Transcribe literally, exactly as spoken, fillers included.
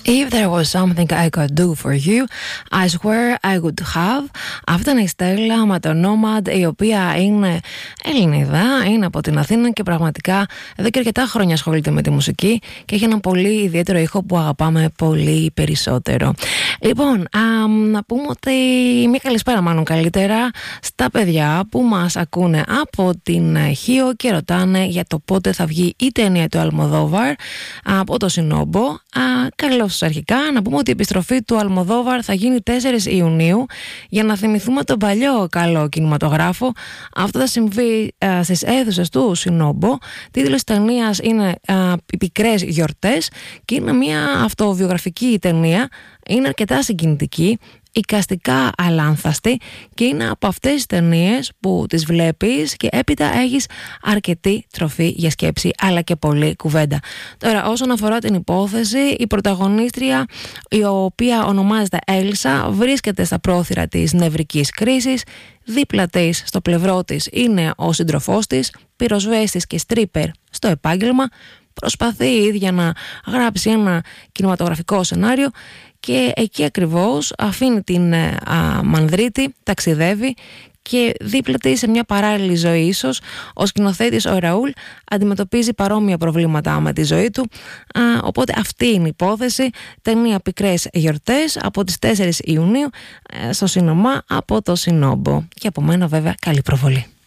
If there was something I could do for you, I swear I would have. Αυτή είναι η Στέλλα με το Nomad, η οποία είναι Ελληνίδα, είναι από την Αθήνα και πραγματικά εδώ και αρκετά χρόνια ασχολείται με τη μουσική και έχει ένα πολύ ιδιαίτερο ήχο που αγαπάμε πολύ περισσότερο. Λοιπόν, α, να πούμε ότι μια καλησπέρα μάλλον καλύτερα στα παιδιά που μας ακούνε από την Χίο και ρωτάνε για το πότε θα βγει η ταινία του Αλμοδόβαρ από το Σινόμπο. Καλώς αρχικά να πούμε ότι η επιστροφή του Αλμοδόβαρ θα γίνει τέσσερις Ιουνίου για να θυμηθούμε τον παλιό καλό κινηματογράφο. Αυτό θα συμβεί α, στις αίθουσες του Σινόμπο. Τίτλος της ταινίας είναι α, «Οι πικρές γιορτές» και είναι μια αυτοβιογραφική ταινία. Είναι αρκετά συγκινητική, εικαστικά αλάνθαστη και είναι από αυτές τις ταινίες που τις βλέπεις και έπειτα έχεις αρκετή τροφή για σκέψη αλλά και πολλή κουβέντα. Τώρα, όσον αφορά την υπόθεση, η πρωταγωνίστρια, η οποία ονομάζεται Έλσα, βρίσκεται στα πρόθυρα της νευρικής κρίσης. Δίπλα της, στο πλευρό της, είναι ο σύντροφός της, πυροσβέστης και στρίπερ στο επάγγελμα. Προσπαθεί η ίδια να γράψει ένα κινηματογραφικό σενάριο και εκεί ακριβώς αφήνει την α, Μανδρίτη, ταξιδεύει και δίπλα της σε μια παράλληλη ζωή ίσως ο σκηνοθέτης ο Ραούλ αντιμετωπίζει παρόμοια προβλήματα με τη ζωή του, α, οπότε αυτή είναι η υπόθεση. Ταινία «Πικρές γιορτές» από τις τέσσερις Ιουνίου στο σινεμά από το Σινόμπο και από μένα βέβαια καλή προβολή.